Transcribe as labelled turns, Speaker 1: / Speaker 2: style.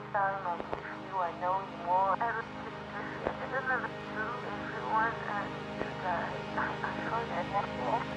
Speaker 1: time and with you, I know you more. Everything is true. Everyone and I forget that.